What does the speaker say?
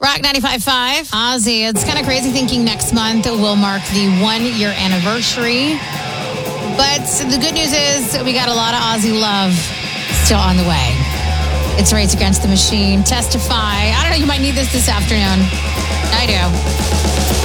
Rock 95.5. Ozzy, it's kind of crazy thinking next month will mark the 1-year anniversary. But the good news is we got a lot of Ozzy love still on the way. It's Rage Against the Machine. Testify. I don't know, you might need this afternoon. I do.